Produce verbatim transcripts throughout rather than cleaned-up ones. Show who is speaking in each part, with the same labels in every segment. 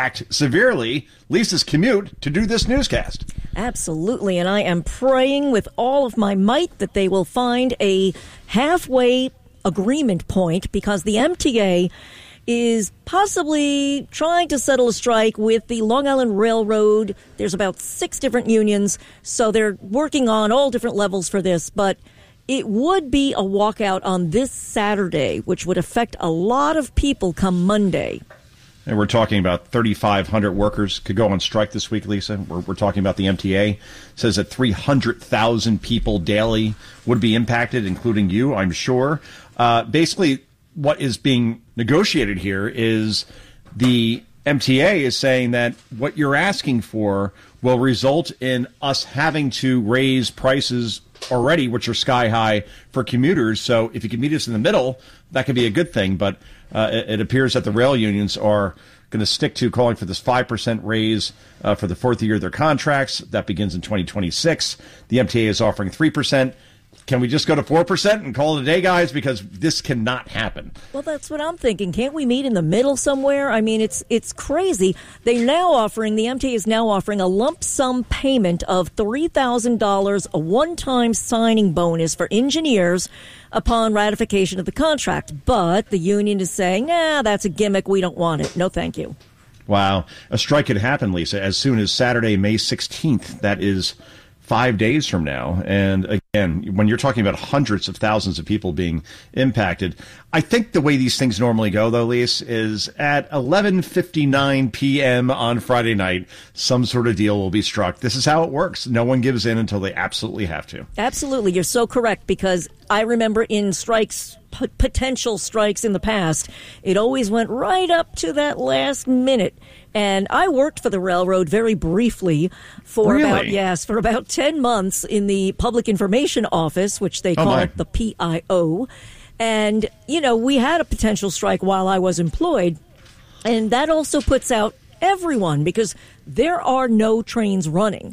Speaker 1: impact severely Lisa's commute to do this newscast.
Speaker 2: Absolutely, and I am praying with all of my might that they will find a halfway agreement point, because the M T A is possibly trying to settle a strike with the Long Island Railroad. There's about six different unions, so they're working on all different levels for this, but it would be a walkout on this Saturday, which would affect a lot of people come Monday.
Speaker 1: And we're talking about thirty-five hundred workers could go on strike this week, Lisa. We're, we're talking about the M T A. It says that three hundred thousand people daily would be impacted, including you, I'm sure. Uh, basically, what is being negotiated here is the M T A is saying that what you're asking for will result in us having to raise prices already, which are sky high for commuters. So if you can meet us in the middle, that could be a good thing. But uh, it, it appears that the rail unions are going to stick to calling for this five percent raise uh, for the fourth year of their contracts. That begins in twenty twenty-six. The M T A is offering three percent. Can we just go to four percent and call it a day, guys? Because this cannot happen.
Speaker 2: Well, that's what I'm thinking. Can't we meet in the middle somewhere? I mean, it's it's crazy. They're now offering, the M T A is now offering a lump sum payment of three thousand dollars, a one-time signing bonus for engineers upon ratification of the contract. But the union is saying, nah, that's a gimmick. We don't want it. No, thank you.
Speaker 1: Wow. A strike could happen, Lisa, as soon as Saturday, May sixteenth. That is five days from now. And again, when you're talking about hundreds of thousands of people being impacted, I think the way these things normally go, though, Lise, is at eleven fifty-nine p.m. on Friday night, some sort of deal will be struck. This is how it works. No one gives in until they absolutely have to.
Speaker 2: Absolutely. You're so correct, because I remember in strikes, p- potential strikes in the past, it always went right up to that last minute. And I worked for the railroad very briefly for
Speaker 1: really?
Speaker 2: about, yes, for about ten months in the Public Information Office, which they call
Speaker 1: oh
Speaker 2: the P I O. And, you know, we had a potential strike while I was employed. And that also puts out everyone, because there are no trains running.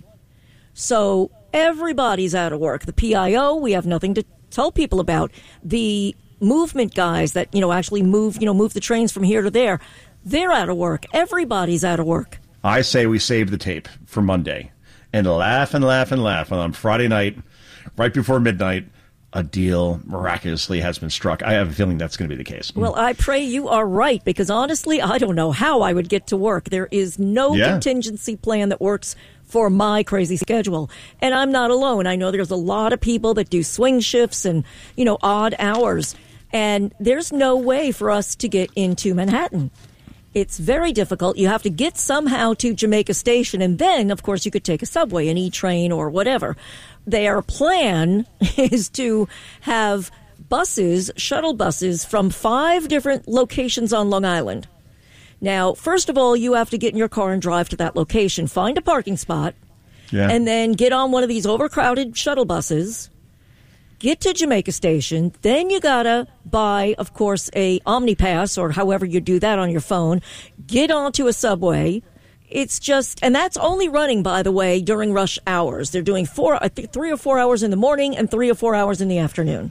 Speaker 2: So everybody's out of work. The P I O, we have nothing to tell people about. The movement guys that, you know, actually move, you know, move the trains from here to there, they're out of work. Everybody's out of work.
Speaker 1: I say we save the tape for Monday and laugh and laugh and laugh. And on Friday night, right before midnight, a deal miraculously has been struck. I have a feeling that's going to be the case.
Speaker 2: Well, I pray you are right, because honestly, I don't know how I would get to work. There is no
Speaker 1: yeah.
Speaker 2: contingency plan that works for my crazy schedule. And I'm not alone. I know there's a lot of people that do swing shifts and, you know, odd hours. And there's no way for us to get into Manhattan. It's very difficult. You have to get somehow to Jamaica Station, and then, of course, you could take a subway, an E-train, or whatever. Their plan is to have buses, shuttle buses, from five different locations on Long Island. Now, first of all, you have to get in your car and drive to that location, find a parking spot,
Speaker 1: yeah.
Speaker 2: and then get on one of these overcrowded shuttle buses, get to Jamaica Station, then you gotta buy, of course, a OmniPass, or however you do that on your phone, get onto a subway. It's just, and that's only running, by the way, during rush hours. They're doing four, I think three or four hours in the morning and three or four hours in the afternoon.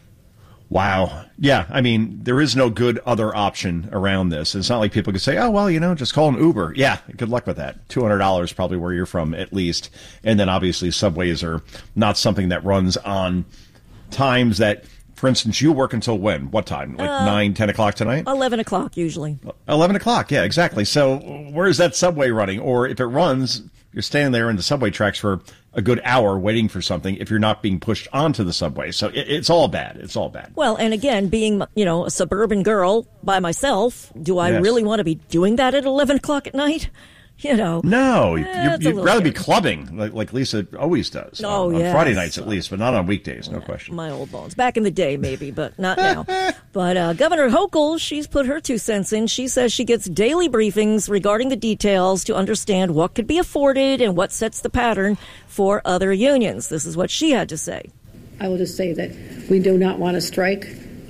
Speaker 1: Wow. Yeah, I mean, there is no good other option around this. It's not like people can say, oh, well, you know, just call an Uber. Yeah, good luck with that. two hundred dollars probably where you're from, at least. And then obviously subways are not something that runs on times that, for instance, you work until when? What time? Like
Speaker 2: uh,
Speaker 1: nine, ten o'clock tonight?
Speaker 2: eleven o'clock usually.
Speaker 1: eleven o'clock, yeah, exactly. So where is that subway running? Or if it runs, you're standing there in the subway tracks for a good hour waiting for something if you're not being pushed onto the subway. So it, it's all bad. It's all bad.
Speaker 2: Well, and again, being, you know, a suburban girl by myself, do I
Speaker 1: yes.
Speaker 2: really want to be doing that at eleven o'clock at night? You know,
Speaker 1: no,
Speaker 2: eh,
Speaker 1: you, you'd rather
Speaker 2: scary.
Speaker 1: be clubbing like, like Lisa always does.
Speaker 2: Oh,
Speaker 1: on,
Speaker 2: yes.
Speaker 1: on Friday nights at least, but not on weekdays, no
Speaker 2: yeah,
Speaker 1: question.
Speaker 2: My old bones. Back in the day, maybe, but not now. But uh, Governor Hochul, she's put her two cents in. She says she gets daily briefings regarding the details to understand what could be afforded and what sets the pattern for other unions. This is what she had to say.
Speaker 3: I will just say that we do not want to strike.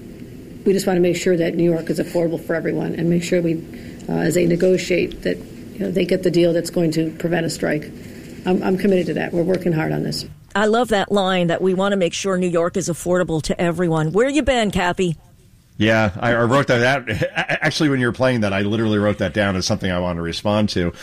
Speaker 3: We just want to make sure that New York is affordable for everyone and make sure we, uh, as they negotiate, that you know, they get the deal that's going to prevent a strike. I'm, I'm committed to that. We're working hard on this.
Speaker 2: I love that line that we want to make sure New York is affordable to everyone. Where you been, Kathy?
Speaker 1: Yeah, I, I wrote that out. Actually, when you were playing that, I literally wrote that down as something I want to respond to.